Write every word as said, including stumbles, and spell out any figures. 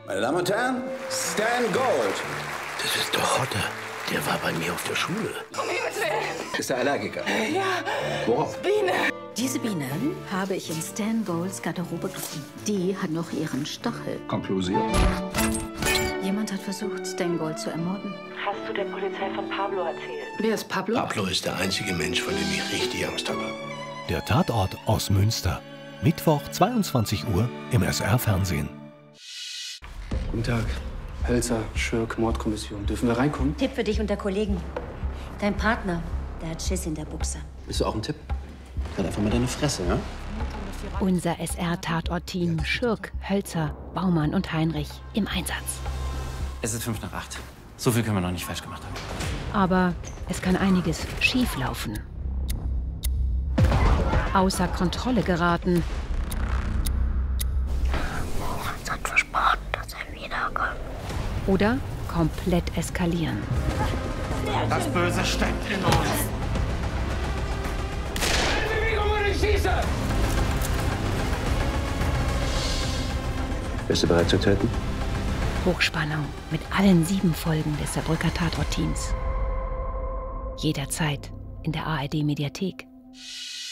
Meine Damen und Herren, Stan Gold. Das ist doch Hotte. Der war bei mir auf der Schule. Um Himmels Willen. Ist er Allergiker? Ja. Worauf? Biene. Diese Biene habe ich in Stan Golds Garderobe gefunden. Die hat noch ihren Stachel. Konklusion. Jemand hat versucht, Stan Gold zu ermorden. Hast du der Polizei von Pablo erzählt? Wer ist Pablo? Pablo ist der einzige Mensch, von dem ich richtig Angst habe. Der Tatort aus Münster. Mittwoch, zweiundzwanzig Uhr im S R-Fernsehen. Guten Tag. Hölzer, Schürk, Mordkommission. Dürfen wir reinkommen? Tipp für dich und der Kollegen. Dein Partner, der hat Schiss in der Buchse. Willst du auch einen Tipp? Halt einfach mal deine Fresse, ja? Unser S R-Tatort-Team Schürk, Hölzer, Baumann und Heinrich im Einsatz. Es ist fünf nach acht. So viel können wir noch nicht falsch gemacht haben. Aber es kann einiges schieflaufen. Außer Kontrolle geraten. Moritz hat versprochen, dass er wiederkommt. Oder komplett eskalieren. Das Böse steckt in uns. Bist du bereit zu töten? Hochspannung mit allen sieben Folgen des Saarbrücker Tatort-Teams. Jederzeit in der A R D-Mediathek.